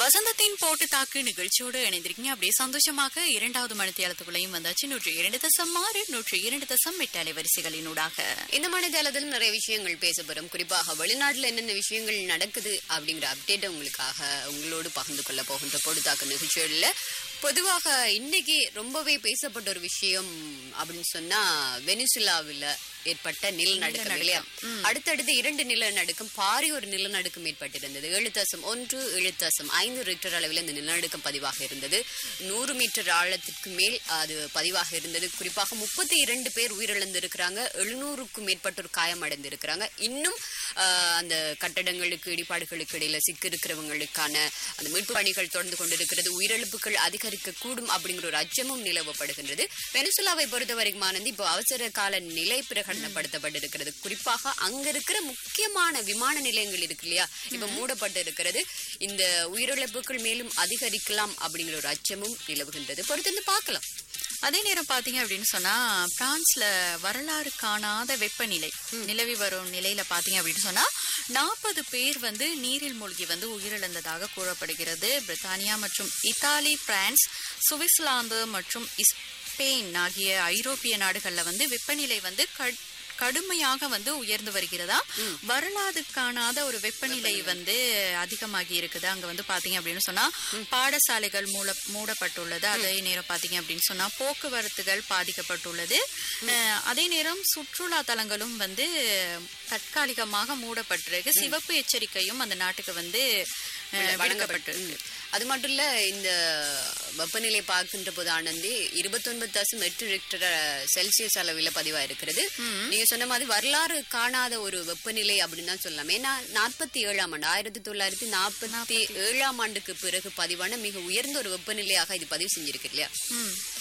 வசந்தத்தின் போட்டு தாக்கு நிகழ்ச்சியோடு இணைந்திருக்கீங்க. அப்படியே சந்தோஷமாக இரண்டாவது மணித்தியாலத்துக்குள்ளையும் வந்தாச்சு. 102.6 102.8 அலைவரிசைகளினூடாக இந்த மணித்தியாலத்தில் நிறைய விஷயங்கள் பேசப்படும். குறிப்பாக வெளிநாட்டுல என்னென்ன விஷயங்கள் நடக்குது அப்படிங்கிற அப்டேட் உங்களோடு பகிர்ந்து கொள்ள போகின்ற பொடுத்தாக்கு நிகழ்ச்சியோட பொதுவாக இன்னைக்கு ரொம்பவே பேசப்பட்ட ஒரு விஷயம் அப்படின்னு சொன்னா வெனிசுலாவில் ஏற்பட்ட நிலநடுக்கம் இல்லையா? அடுத்தடுத்து 2 நிலநடுக்கம், பாரி ஒரு நிலநடுக்கம் ஏற்பட்டிருந்தது. 7.1 7.5 ரிக்டர் அளவில் இந்த நிலநடுக்கம் பதிவாக இருந்தது. 100 மீட்டர் ஆழத்திற்கு மேல் அது பதிவாக இருந்தது. குறிப்பாக 32 பேர் உயிரிழந்திருக்கிறாங்க. 700க்கும் மேற்பட்டோர் காயமடைந்திருக்கிறாங்க. இன்னும் அந்த கட்டடங்களுக்கு இடிபாடுகளுக்கு இடையில சிக்கிருக்கிறவங்களுக்கான அந்த மீட்பு பணிகள் தொடர்ந்து கொண்டிருக்கிறது. உயிரிழப்புகள் அதிகரிக்க கூடும் அப்படிங்கிற ஒரு அச்சமும் நிலவப்படுகின்றது. வெனிசுலாவை பொறுத்தவரைக்கும் ஆனந்தி இப்போ அவசர கால நிலை பிரகடனப்படுத்தப்பட்டிருக்கிறது. குறிப்பாக அங்க இருக்கிற முக்கியமான விமான நிலையங்கள் இருக்கு இல்லையா, இப்ப மூடப்பட்டு இருக்கிறது. இந்த உயிரிழப்புகள் மேலும் அதிகரிக்கலாம் அப்படிங்கிற ஒரு அச்சமும் நிலவுகின்றது. பொறுத்து பார்க்கலாம். அதே நேரம் பாத்தீங்க அப்படின்னு சொன்னா பிரான்ஸ்ல வரலாறு காணாத வெப்பநிலை நிலவி வரும் நிலையில பாத்தீங்க அப்படின்னு சொன்னா 40 பேர் நீரில் மூழ்கி உயிரிழந்ததாக கூறப்படுகிறது. பிரித்தானியா மற்றும் இத்தாலி, பிரான்ஸ், சுவிட்சர்லாந்து மற்றும் ஸ்பெயின் ஆகிய ஐரோப்பிய நாடுகள்ல வெப்பநிலை கடுமையாக உயர்ந்து வருகிறதா. வரலாறு காணாத ஒரு வெப்பநிலை அதிகமாகி இருக்குது. அங்க பாத்தீங்க அப்படின்னு சொன்னா பாடசாலைகள் மூடப்பட்டுள்ளது. அதே நேரம் பாத்தீங்க அப்படின்னு சொன்னா போக்குவரத்துகள் பாதிக்கப்பட்டுள்ளது. அதே நேரம் சுற்றுலா தலங்களும் தற்காலிகமாக மூடப்பட்டிருக்கு. சிவப்பு எச்சரிக்கையும் அந்த நாட்டுக்கு வழங்கப்பட்டிருக்கு. அது மட்டும் இல்ல, இந்த வெப்பநிலை பார்க்கின்ற போது ஆனந்தி 29.8 ரிக்டர் செல்சியஸ் அளவில் பதிவாயிருக்கிறது. நீங்க சொன்ன மாதிரி வரலாறு காணாத ஒரு வெப்பநிலை அப்படின்னு தான் சொல்லலாம். ஏன்னா 47ஆம் ஆண்டு 1947ஆம் ஆண்டுக்கு பிறகு பதிவான மிக உயர்ந்த ஒரு வெப்பநிலையாக இது பதிவு செஞ்சிருக்கு இல்லையா?